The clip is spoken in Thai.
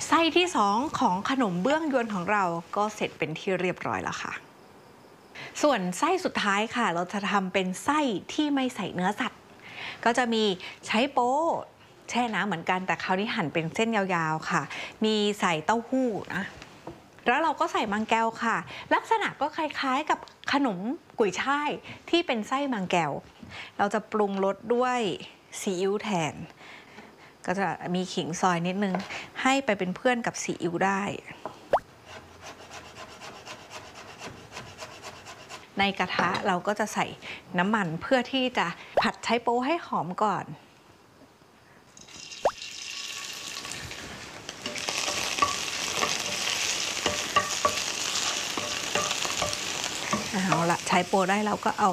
ไส้ที่2ของขนมเบื้องยวนของเราก็เสร็จเป็นที่เรียบร้อยแล้วค่ะส่วนไส้สุดท้ายค่ะเราจะทำเป็นไส้ที่ไม่ใส่เนื้อสัตว์ก็จะมีใช้โป๊แช่น้ำเหมือนกันแต่คราวนี้หั่นเป็นเส้นยาวๆค่ะมีใส่เต้าหู้นะแล้วเราก็ใส่มังแกวค่ะลักษณะก็คล้ายๆกับขนมกุยช่ายที่เป็นไส้มังแกวเราจะปรุงรสด้วยซีอิ๊วแทนก็จะมีขิงซอยนิดนึงให้ไปเป็นเพื่อนกับซีอิ๊วได้ในกระทะเราก็จะใส่น้ำมันเพื่อที่จะผัดไชโป๊ให้หอมก่อนเอาละไชโป๊ได้เราก็เอา